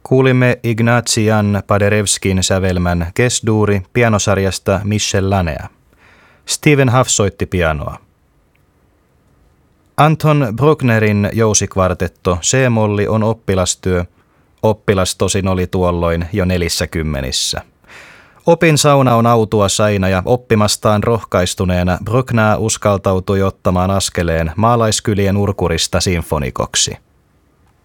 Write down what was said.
Kuulimme Ignacy Jan Paderewskin sävelmän Kes-duuri pianosarjasta Michel Lanea. Stephen Huff soitti pianoa. Anton Brucknerin jousikvartetto C-molli on oppilastyö. Oppilas tosin oli tuolloin jo 40. Opin sauna on autua aina ja oppimastaan rohkaistuneena Bruckner uskaltautui ottamaan askeleen maalaiskylien urkurista sinfonikoksi.